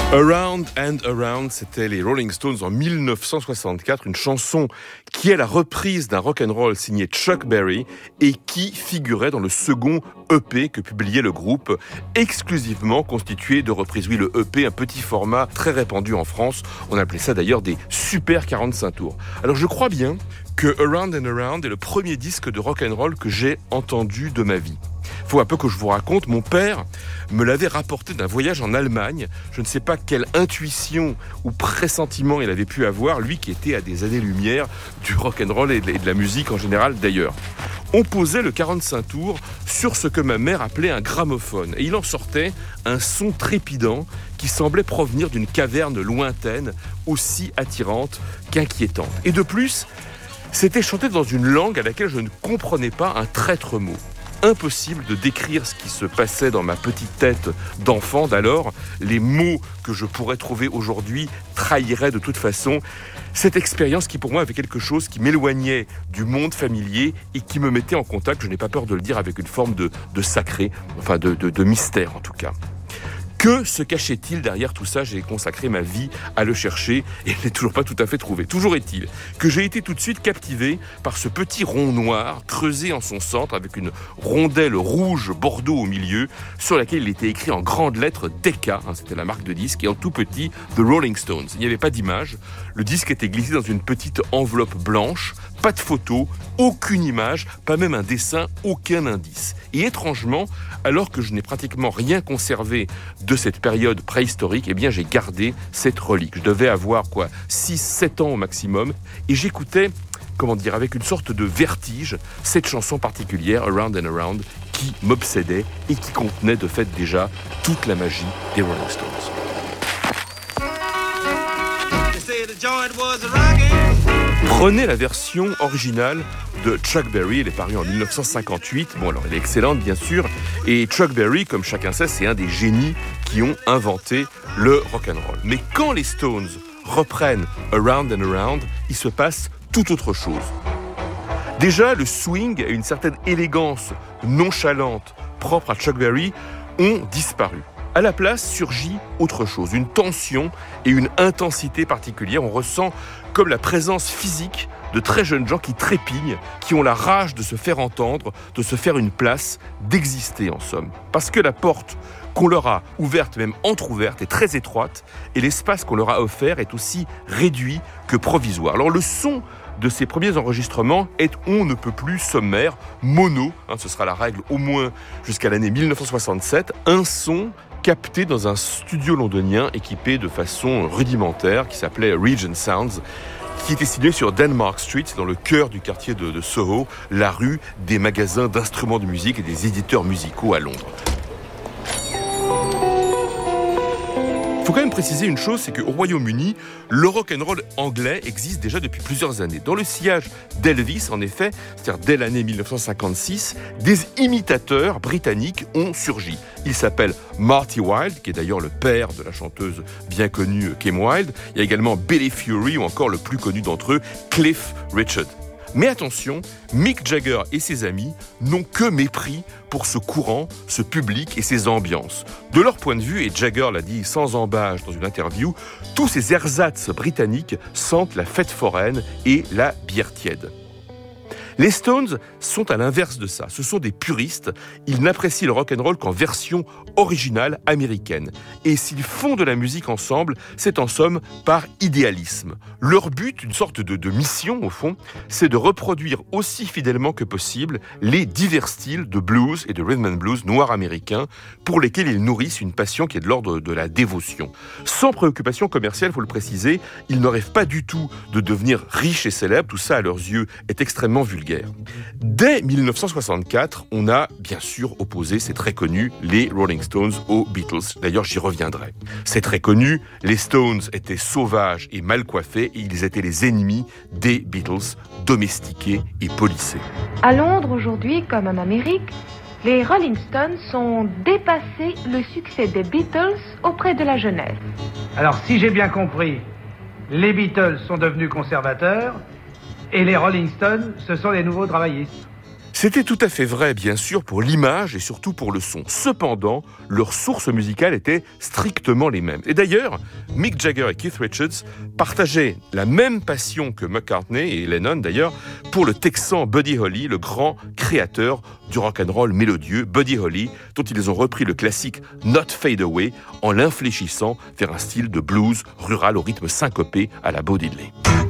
Around and Around, c'était les Rolling Stones en 1964, une chanson qui est la reprise d'un rock'n'roll signé Chuck Berry et qui figurait dans le second EP que publiait le groupe, exclusivement constitué de reprises. Oui, le EP, un petit format très répandu en France, on appelait ça d'ailleurs des super 45 tours. Alors je crois bien que Around and Around est le premier disque de rock'n'roll que j'ai entendu de ma vie. Faut un peu que je vous raconte, mon père me l'avait rapporté d'un voyage en Allemagne. Je ne sais pas quelle intuition ou pressentiment il avait pu avoir, lui qui était à des années-lumière du rock'n'roll et de la musique en général d'ailleurs. On posait le 45 tours sur ce que ma mère appelait un gramophone. Et il en sortait un son trépidant qui semblait provenir d'une caverne lointaine, aussi attirante qu'inquiétante. Et de plus, c'était chanté dans une langue à laquelle je ne comprenais pas un traître mot. Impossible de décrire ce qui se passait dans ma petite tête d'enfant d'alors. Les mots que je pourrais trouver aujourd'hui trahiraient de toute façon cette expérience qui pour moi avait quelque chose qui m'éloignait du monde familier et qui me mettait en contact, je n'ai pas peur de le dire, avec une forme de sacré, enfin de mystère en tout cas. Que se cachait-il derrière tout ça ? J'ai consacré ma vie à le chercher et je ne l'ai toujours pas tout à fait trouvé. Toujours est-il que j'ai été tout de suite captivé par ce petit rond noir creusé en son centre avec une rondelle rouge bordeaux au milieu sur laquelle il était écrit en grandes lettres Decca, c'était la marque de disque, et en tout petit The Rolling Stones. Il n'y avait pas d'image. Le disque était glissé dans une petite enveloppe blanche, pas de photo, aucune image, pas même un dessin, aucun indice. Et étrangement, alors que je n'ai pratiquement rien conservé de cette période préhistorique, eh bien j'ai gardé cette relique. Je devais avoir 6-7 ans au maximum et j'écoutais, avec une sorte de vertige, cette chanson particulière, Around and Around, qui m'obsédait et qui contenait de fait déjà toute la magie des Rolling Stones. Prenez la version originale de Chuck Berry, elle est parue en 1958. Bon, alors elle est excellente bien sûr, et Chuck Berry, comme chacun sait, c'est un des génies qui ont inventé le rock'n'roll. Mais quand les Stones reprennent Around and Around, il se passe tout autre chose. Déjà, le swing et une certaine élégance nonchalante propre à Chuck Berry ont disparu. À la place surgit autre chose, une tension et une intensité particulière. On ressent comme la présence physique de très jeunes gens qui trépignent, qui ont la rage de se faire entendre, de se faire une place, d'exister en somme. Parce que la porte qu'on leur a ouverte, même entrouverte, est très étroite et l'espace qu'on leur a offert est aussi réduit que provisoire. Alors le son de ces premiers enregistrements est on ne peut plus sommaire, mono, ce sera la règle au moins jusqu'à l'année 1967, un son capté dans un studio londonien équipé de façon rudimentaire qui s'appelait Regent Sounds, qui était situé sur Denmark Street, dans le cœur du quartier de Soho, la rue des magasins d'instruments de musique et des éditeurs musicaux à Londres. Il faut quand même préciser une chose, c'est qu'au Royaume-Uni, le rock'n'roll anglais existe déjà depuis plusieurs années. Dans le sillage d'Elvis, en effet, c'est-à-dire dès l'année 1956, des imitateurs britanniques ont surgi. Il s'appelle Marty Wilde, qui est d'ailleurs le père de la chanteuse bien connue Kim Wilde. Il y a également Billy Fury ou encore le plus connu d'entre eux, Cliff Richard. Mais attention, Mick Jagger et ses amis n'ont que mépris pour ce courant, ce public et ces ambiances. De leur point de vue, et Jagger l'a dit sans embâche dans une interview, tous ces ersatz britanniques sentent la fête foraine et la bière tiède. Les Stones sont à l'inverse de ça. Ce sont des puristes. Ils n'apprécient le rock'n'roll qu'en version originale américaine. Et s'ils font de la musique ensemble, c'est en somme par idéalisme. Leur but, une sorte de mission au fond, c'est de reproduire aussi fidèlement que possible les divers styles de blues et de rhythm and blues noirs américains pour lesquels ils nourrissent une passion qui est de l'ordre de la dévotion. Sans préoccupation commerciale, il faut le préciser, ils ne rêvent pas du tout de devenir riches et célèbres. Tout ça, à leurs yeux, est extrêmement vulgaire. Dès 1964, on a bien sûr opposé, c'est très connu, les Rolling Stones aux Beatles. D'ailleurs, j'y reviendrai. C'est très connu, les Stones étaient sauvages et mal coiffés et ils étaient les ennemis des Beatles, domestiqués et polissés. À Londres aujourd'hui, comme en Amérique, les Rolling Stones ont dépassé le succès des Beatles auprès de la jeunesse. Alors, si j'ai bien compris, les Beatles sont devenus conservateurs et les Rolling Stones, ce sont les nouveaux travaillistes. C'était tout à fait vrai, bien sûr, pour l'image et surtout pour le son. Cependant, leurs sources musicales étaient strictement les mêmes. Et d'ailleurs, Mick Jagger et Keith Richards partageaient la même passion que McCartney et Lennon d'ailleurs pour le Texan Buddy Holly, le grand créateur du rock'n'roll mélodieux Buddy Holly, dont ils ont repris le classique Not Fade Away en l'infléchissant vers un style de blues rural au rythme syncopé à la Bo Diddley.